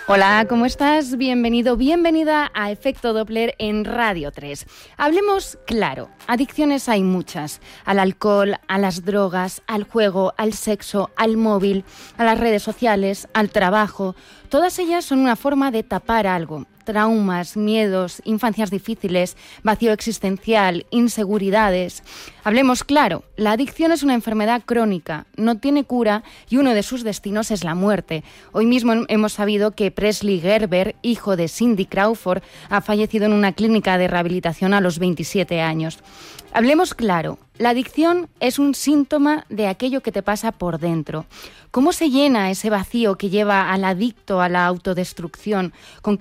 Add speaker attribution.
Speaker 1: Hola, ¿cómo estás? Bienvenido, bienvenida a Efecto Doppler en Radio 3. Hablemos claro, adicciones hay muchas, al alcohol, a las drogas, al juego, al sexo, al móvil, a las redes sociales, al trabajo. Todas ellas son una forma de tapar algo. Traumas, miedos, infancias difíciles, vacío existencial, inseguridades. Hablemos claro, la adicción es una enfermedad crónica, no tiene cura y uno de sus destinos es la muerte. Hoy mismo hemos sabido que Presley Gerber, hijo de Cindy Crawford, ha fallecido en una clínica de rehabilitación a los 27 años. Hablemos claro, la adicción es un síntoma de aquello que te pasa por dentro. ¿Cómo se llena ese vacío que lleva al adicto a la autodestrucción? ¿Con